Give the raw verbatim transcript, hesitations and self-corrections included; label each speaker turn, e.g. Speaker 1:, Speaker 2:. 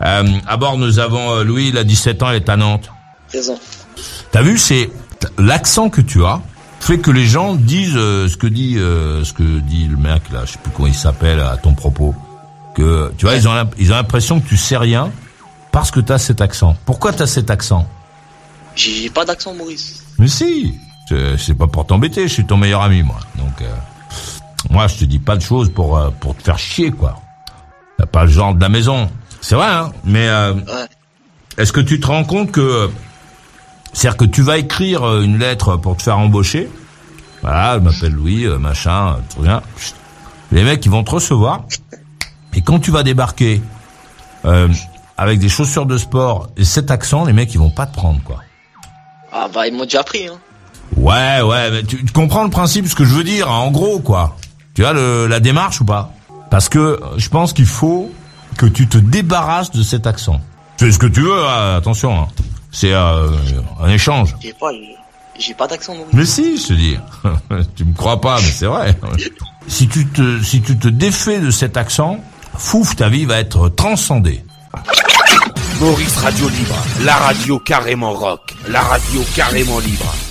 Speaker 1: Euh, à bord, nous avons euh, Louis, il a dix-sept ans, il est à Nantes.
Speaker 2: Présent.
Speaker 1: T'as vu, c'est l'accent que tu as fait que les gens disent euh, ce que dit euh, ce que dit le mec là, je sais plus comment il s'appelle à ton propos. Que tu vois, ils ont ils ont l'impression que tu sais rien parce que t'as cet accent. Pourquoi t'as cet accent?
Speaker 2: J'ai pas d'accent, Maurice.
Speaker 1: Mais si, c'est, c'est pas pour t'embêter, je suis ton meilleur ami moi. Donc euh, moi, je te dis pas de choses pour euh, pour te faire chier quoi. T'as pas le genre de la maison. C'est vrai, hein. Mais euh,
Speaker 2: Ouais.
Speaker 1: est-ce que tu te rends compte que c'est-à-dire que tu vas écrire une lettre pour te faire embaucher. Voilà, je m'appelle Louis, machin, tout rien. Les mecs, ils vont te recevoir. Et quand tu vas débarquer euh, avec des chaussures de sport et cet accent, les mecs, ils vont pas te prendre, quoi.
Speaker 2: Ah bah, ils m'ont déjà pris, hein.
Speaker 1: Ouais, ouais, mais tu, tu comprends le principe, ce que je veux dire, hein, en gros, quoi. Tu vois le, la démarche ou pas? Parce que je pense qu'il faut que tu te débarrasses de cet accent. Tu fais ce que tu veux, hein, attention, hein. C'est euh, un échange.
Speaker 2: J'ai pas, j'ai, j'ai pas d'accent, Maurice.
Speaker 1: Mais si, je te dis. Tu me crois pas, mais c'est vrai. Si tu te, si tu te défais de cet accent, fouf, ta vie va être transcendée.
Speaker 3: Maurice Radio Libre, la radio carrément rock, la radio carrément libre.